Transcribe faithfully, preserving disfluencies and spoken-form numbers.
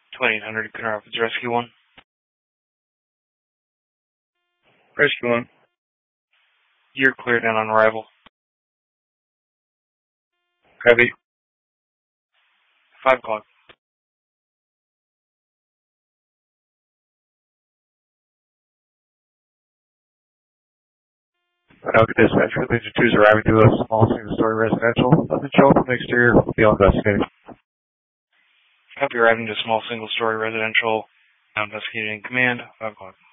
twenty-eight hundred, Grand Rapids Rescue one. Rescue one. You're cleared in on arrival. Heavy. five o'clock. Okay, dispatcher, Legion two is arriving to a small single-story residential. Nothing show up from the exterior. We'll be investigating. Copy, arriving to a small single-story residential. Now investigating in command. five o'clock.